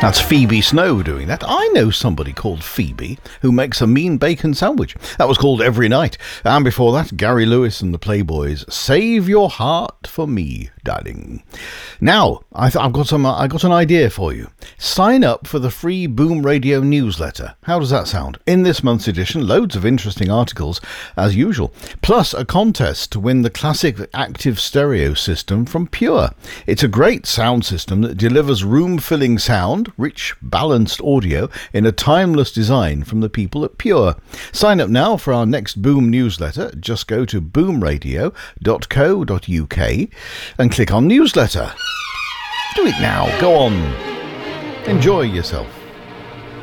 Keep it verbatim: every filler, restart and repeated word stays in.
That's Phoebe Snow doing that. I know somebody called Phoebe who makes a mean bacon sandwich. That was called Every Night. And before that, Gary Lewis and the Playboys, Save Your Heart for Me, Darling. Now, I th- I've got some. Uh, I got an idea for you. Sign up for the free Boom Radio newsletter. How does that sound? In this month's edition, loads of interesting articles, as usual. Plus, a contest to win the classic active stereo system from Pure. It's a great sound system that delivers room-filling sound, rich, balanced audio in a timeless design from the people at Pure. Sign up now for our next Boom newsletter. Just go to boom radio dot co dot uk and click on newsletter. Do it now. Go on. Enjoy yourself.